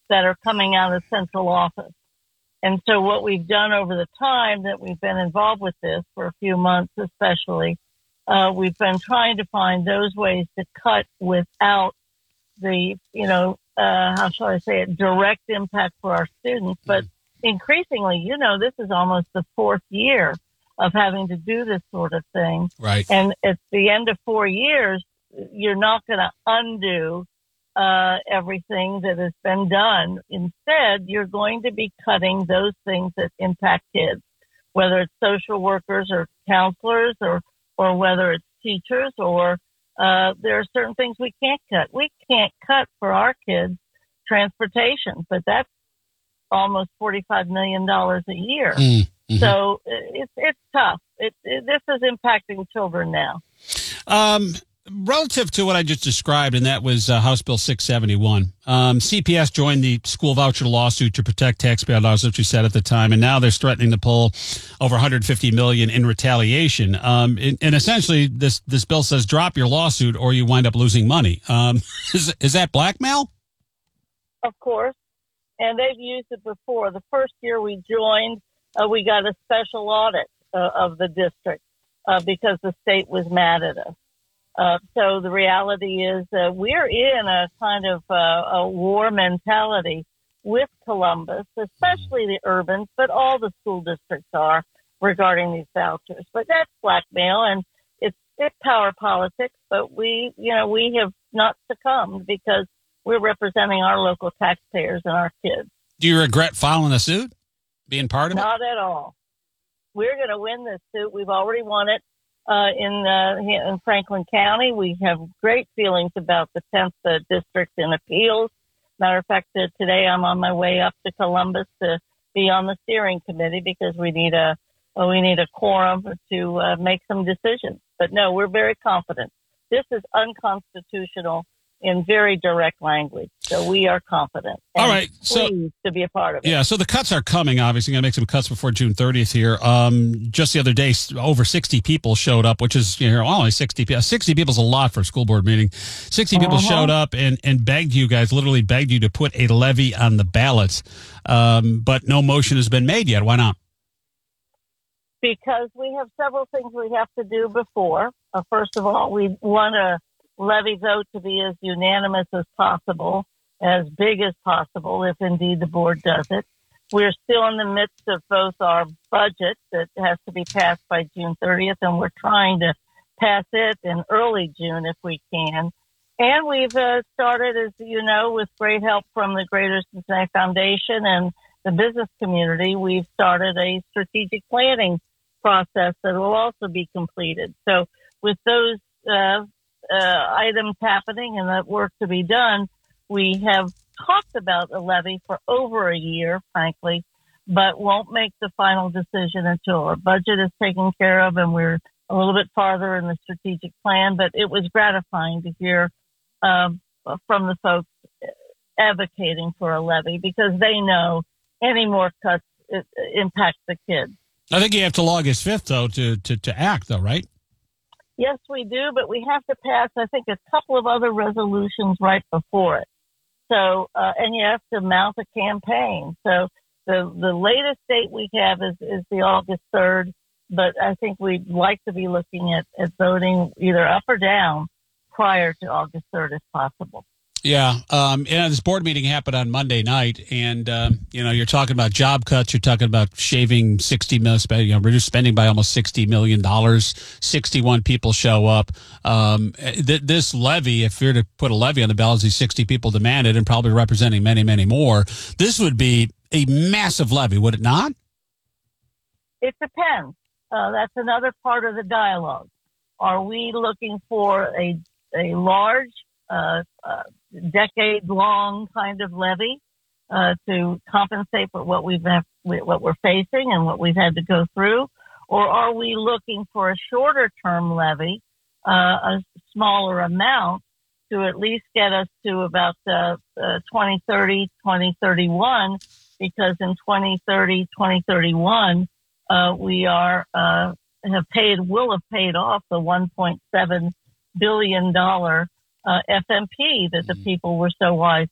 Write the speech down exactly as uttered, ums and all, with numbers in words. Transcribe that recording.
that are coming out of central office. And so what we've done over the time that we've been involved with this, for a few months especially, uh, we've been trying to find those ways to cut without the, you know, uh, how shall I say it, direct impact for our students. But increasingly, you know, this is almost the fourth year of having to do this sort of thing. Right. And at the end of four years, you're not going to undo uh, everything that has been done. Instead, you're going to be cutting those things that impact kids, whether it's social workers or counselors or, or whether it's teachers or uh, there are certain things we can't cut. We can't cut for our kids transportation, but that's almost forty-five million dollars a year. Mm-hmm. So it's, it's tough. It, it, this is impacting children now. Um, Relative to what I just described, and that was uh, House Bill six seventy-one, um, C P S joined the school voucher lawsuit to protect taxpayer dollars, which you said at the time, and now they're threatening to pull over one hundred fifty million dollars in retaliation. Um, and, and essentially, this this bill says drop your lawsuit or you wind up losing money. Um, is is that blackmail? Of course, and they've used it before. The first year we joined, uh, we got a special audit uh, of the district uh, because the state was mad at us. Uh, so the reality is uh, we're in a kind of uh, a war mentality with Columbus, especially the urbans, but all the school districts are regarding these vouchers. But that's blackmail, and it's, it's power politics. But we, you know, we have not succumbed because we're representing our local taxpayers and our kids. Do you regret filing a suit, being part of it? Not at all. We're going to win this suit. We've already won it. Uh, in, uh, in Franklin County, we have great feelings about the tenth uh, district in appeals. Matter of fact, uh, today I'm on my way up to Columbus to be on the steering committee because we need a well, we need a quorum to uh, make some decisions. But no, we're very confident. This is unconstitutional in very direct language. So we are confident. All right. So to be a part of it. Yeah. So the cuts are coming, obviously. Going to make some cuts before June thirtieth here. Um, just the other day, over sixty people showed up, which is, you know, only sixty people. sixty people is a lot for a school board meeting. sixty people uh-huh. showed up and, and begged you guys, literally begged you to put a levy on the ballots. Um, but no motion has been made yet. Why not? Because we have several things we have to do before. Uh, first of all, we want to levy vote to be as unanimous as possible, as big as possible, if indeed the board does it. We're still in the midst of both our budget that has to be passed by June thirtieth, and we're trying to pass it in early June if we can. And we've uh, started, as you know, with great help from the Greater Cincinnati Foundation and the business community, we've started a strategic planning process that will also be completed. So with those uh, Uh, items happening and that work to be done, we have talked about a levy for over a year, frankly, but won't make the final decision until our budget is taken care of and we're a little bit farther in the strategic plan. But it was gratifying to hear um, from the folks advocating for a levy because they know any more cuts it, it impacts the kids. I think you have till August fifth, though, to, to, to act, though, right? Yes, we do, but we have to pass, I think, a couple of other resolutions right before it. So, uh, and you have to mount a campaign. So the, the latest date we have is, is the August third, but I think we'd like to be looking at, at voting either up or down prior to August third if possible. Yeah. Um, you know, this board meeting happened on Monday night, and, um, you know, you're talking about job cuts. You're talking about shaving sixty million, you know, reduce spending by almost sixty million dollars. sixty-one people show up. Um, th- this levy, if you're to put a levy on the ballot, these sixty people demanded and probably representing many, many more, this would be a massive levy, would it not? It depends. Uh, that's another part of the dialogue. Are we looking for a, a large, uh, uh, decade-long kind of levy uh, to compensate for what we've have, what we're facing and what we've had to go through, or are we looking for a shorter-term levy, uh, a smaller amount, to at least get us to about uh, uh, twenty thirty, twenty thirty-one? Because in twenty thirty, twenty thirty-one, uh, we are uh, have paid will have paid off the one point seven billion dollars Uh, F M P that the people were so wise